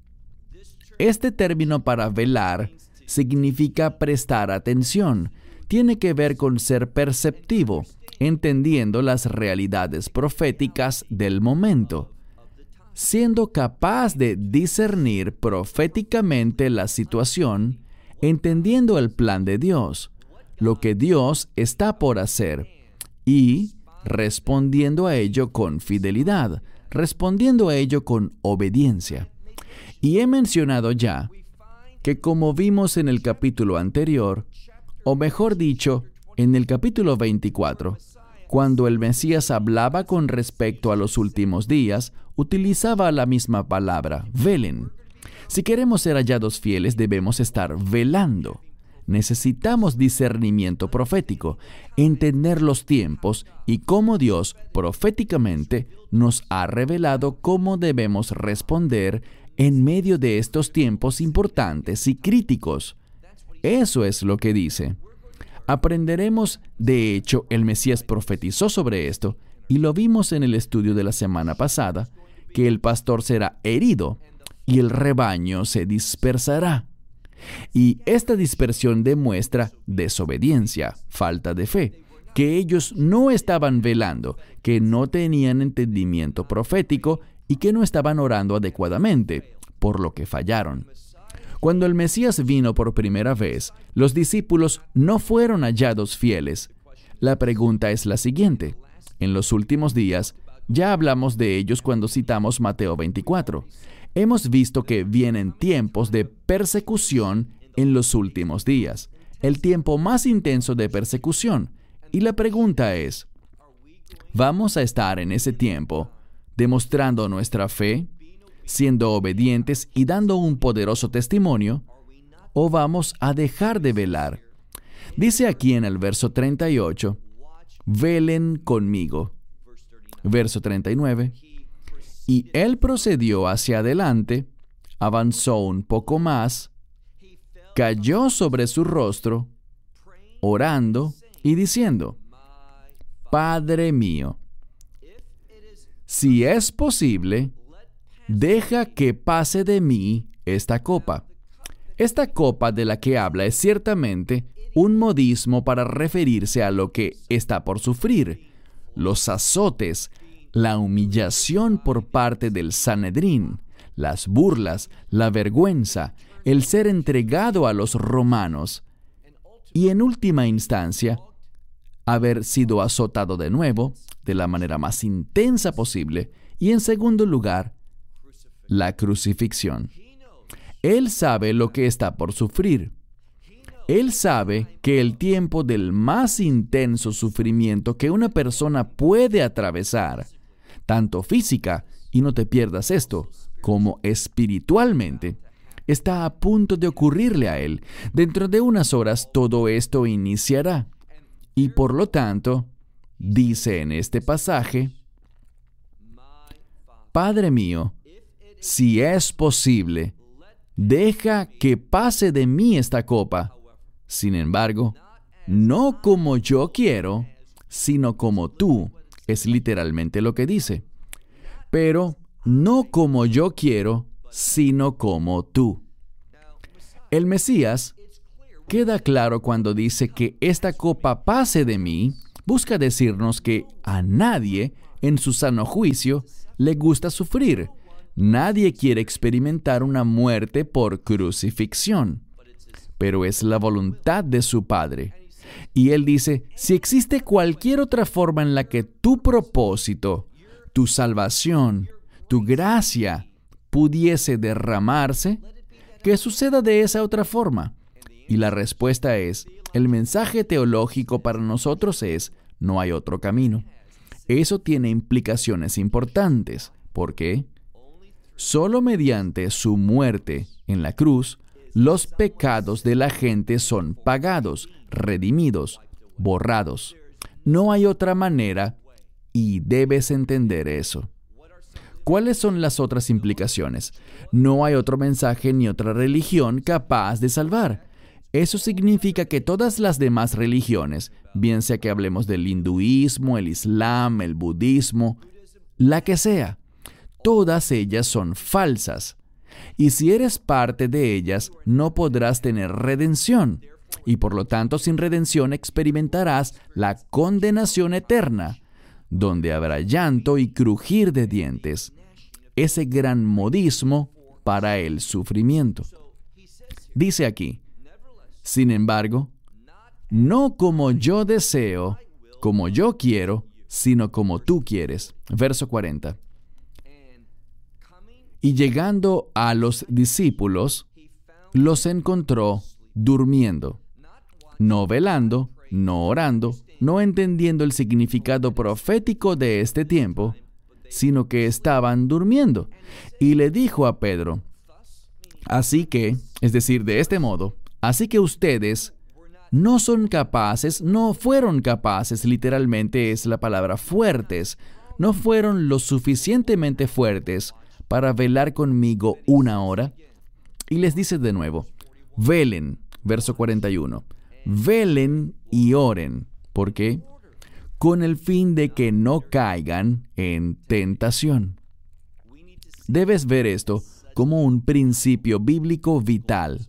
Este término para velar significa prestar atención. Tiene que ver con ser perceptivo, entendiendo las realidades proféticas del momento, siendo capaz de discernir proféticamente la situación, entendiendo el plan de Dios, lo que Dios está por hacer, y respondiendo a ello con fidelidad, respondiendo a ello con obediencia. Y he mencionado ya que como vimos en el capítulo anterior, o mejor dicho, en el capítulo 24, cuando el Mesías hablaba con respecto a los últimos días, utilizaba la misma palabra, velen. Si queremos ser hallados fieles, debemos estar velando. Necesitamos discernimiento profético, entender los tiempos y cómo Dios proféticamente nos ha revelado cómo debemos responder en medio de estos tiempos importantes y críticos. Eso es lo que dice. Aprenderemos, de hecho, el Mesías profetizó sobre esto, y lo vimos en el estudio de la semana pasada, que el pastor será herido y el rebaño se dispersará. Y esta dispersión demuestra desobediencia, falta de fe, que ellos no estaban velando, que no tenían entendimiento profético y que no estaban orando adecuadamente, por lo que fallaron. Cuando el Mesías vino por primera vez, los discípulos no fueron hallados fieles. La pregunta es la siguiente. En los últimos días, ya hablamos de ellos cuando citamos Mateo 24. Hemos visto que vienen tiempos de persecución en los últimos días, el tiempo más intenso de persecución. Y la pregunta es, ¿vamos a estar en ese tiempo demostrando nuestra fe, siendo obedientes y dando un poderoso testimonio, o vamos a dejar de velar? Dice aquí en el verso 38, velen conmigo. Verso 39, y él procedió hacia adelante, avanzó un poco más, cayó sobre su rostro, orando y diciendo, Padre mío, si es posible, deja que pase de mí esta copa. Esta copa de la que habla es ciertamente un modismo para referirse a lo que está por sufrir, los azotes, la humillación por parte del Sanedrín, las burlas, la vergüenza, el ser entregado a los romanos y en última instancia, haber sido azotado de nuevo, de la manera más intensa posible, y en segundo lugar, la crucifixión. Él sabe lo que está por sufrir. Él sabe que el tiempo del más intenso sufrimiento que una persona puede atravesar, tanto física, y no te pierdas esto, como espiritualmente, está a punto de ocurrirle a él. Dentro de unas horas todo esto iniciará. Y por lo tanto, dice en este pasaje, Padre mío, si es posible, deja que pase de mí esta copa. Sin embargo, no como yo quiero, sino como tú. Es literalmente lo que dice. Pero no como yo quiero, sino como tú. El Mesías queda claro cuando dice que esta copa pase de mí. Busca decirnos que a nadie, en su sano juicio, le gusta sufrir. Nadie quiere experimentar una muerte por crucifixión. Pero es la voluntad de su Padre. Y Él dice, si existe cualquier otra forma en la que tu propósito, tu salvación, tu gracia pudiese derramarse, que suceda de esa otra forma. Y la respuesta es, el mensaje teológico para nosotros es, no hay otro camino. Eso tiene implicaciones importantes. ¿Por qué? Solo mediante su muerte en la cruz, los pecados de la gente son pagados, redimidos, borrados. No hay otra manera y debes entender eso. ¿Cuáles son las otras implicaciones? No hay otro mensaje ni otra religión capaz de salvar. Eso significa que todas las demás religiones, bien sea que hablemos del hinduismo, el islam, el budismo, la que sea, todas ellas son falsas. Y si eres parte de ellas, no podrás tener redención. Y por lo tanto, sin redención experimentarás la condenación eterna, donde habrá llanto y crujir de dientes. Ese gran modismo para el sufrimiento. Dice aquí, sin embargo, no como yo deseo, como yo quiero, sino como tú quieres. Verso 40. Y llegando a los discípulos, los encontró durmiendo, no velando, no orando, no entendiendo el significado profético de este tiempo, sino que estaban durmiendo. Y le dijo a Pedro, así que, es decir, de este modo, así que ustedes no fueron capaces, literalmente es la palabra fuertes, no fueron lo suficientemente fuertes para velar conmigo 1 hora. Y les dice de nuevo, velen, verso 41, velen y oren. ¿Por qué? Con el fin de que no caigan en tentación. Debes ver esto como un principio bíblico vital.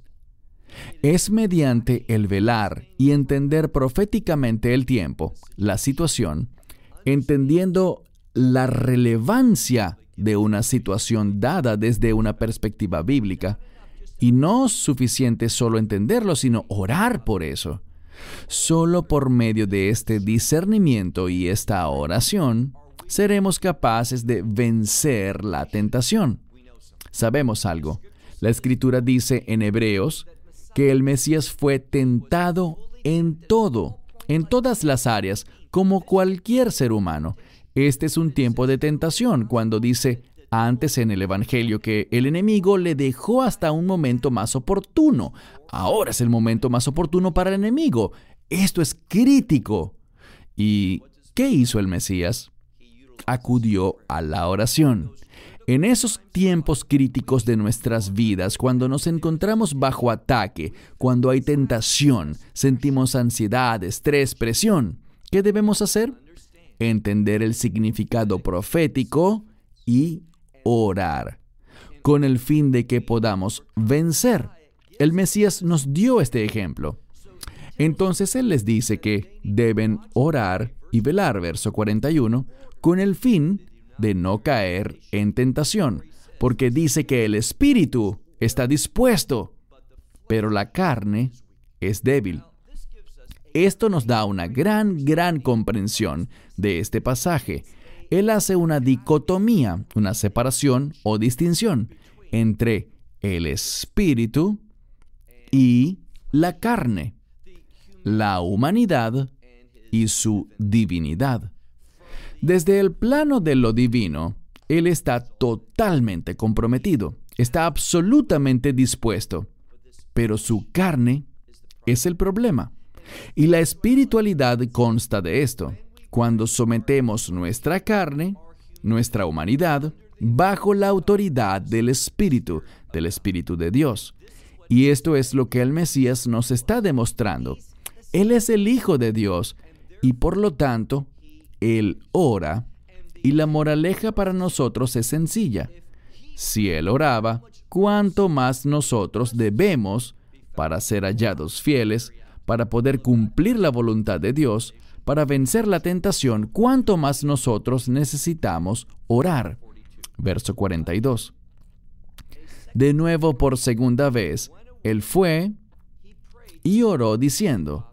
Es mediante el velar y entender proféticamente el tiempo, la situación, entendiendo la relevancia de una situación dada desde una perspectiva bíblica, y no es suficiente solo entenderlo, sino orar por eso. Solo por medio de este discernimiento y esta oración, seremos capaces de vencer la tentación. Sabemos algo. La Escritura dice en Hebreos que el Mesías fue tentado en todo, en todas las áreas, como cualquier ser humano. Este es un tiempo de tentación, cuando dice antes en el Evangelio que el enemigo le dejó hasta un momento más oportuno. Ahora es el momento más oportuno para el enemigo. Esto es crítico. ¿Y qué hizo el Mesías? Acudió a la oración. En esos tiempos críticos de nuestras vidas, cuando nos encontramos bajo ataque, cuando hay tentación, sentimos ansiedad, estrés, presión, ¿qué debemos hacer? Entender el significado profético y orar, con el fin de que podamos vencer. El Mesías nos dio este ejemplo. Entonces Él les dice que deben orar y velar, verso 41, con el fin de no caer en tentación, porque dice que el espíritu está dispuesto, pero la carne es débil. Esto nos da una gran comprensión de este pasaje. Él hace una dicotomía, una separación o distinción entre el espíritu y la carne, la humanidad y su divinidad. Desde el plano de lo divino, Él está totalmente comprometido, está absolutamente dispuesto, pero su carne es el problema. Y la espiritualidad consta de esto. Cuando sometemos nuestra carne, nuestra humanidad, bajo la autoridad del Espíritu de Dios. Y esto es lo que el Mesías nos está demostrando. Él es el Hijo de Dios Y por lo tanto, Él ora, y la moraleja para nosotros es sencilla. Si Él oraba, ¿cuánto más nosotros debemos, para ser hallados fieles, para poder cumplir la voluntad de Dios, para vencer la tentación, cuánto más nosotros necesitamos orar? Verso 42. De nuevo, por segunda vez, Él fue y oró diciendo: